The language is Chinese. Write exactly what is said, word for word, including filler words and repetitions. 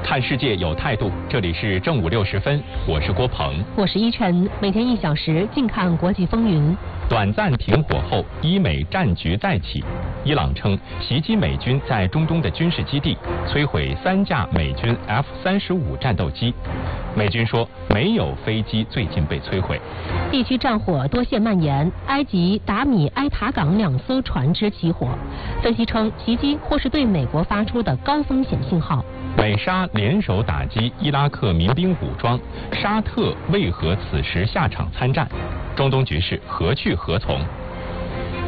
看世界有态度，这里是正午六时分，我是郭鹏， 我是依晨，每天一小时，静看国际风云。 短暂停火后，伊美战局再起。伊朗称袭击美军在中东的军事基地，摧毁三架美军 F 三十五战斗机。美军说没有飞机最近被摧毁。 地区战火多线蔓延，埃及达米埃塔港两艘船只起火。分析称，袭击或是对美国发出的高风险信号。 美沙联手打击伊拉克民兵武装，沙特为何此时下场参战？中东局势何去何从？